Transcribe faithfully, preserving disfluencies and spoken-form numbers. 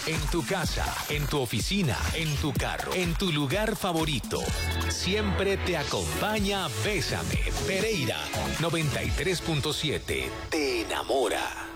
en tu casa, en tu oficina, en tu carro, en tu lugar favorito. Siempre te acompaña Bésame. Pereira noventa y tres punto siete. Te enamora.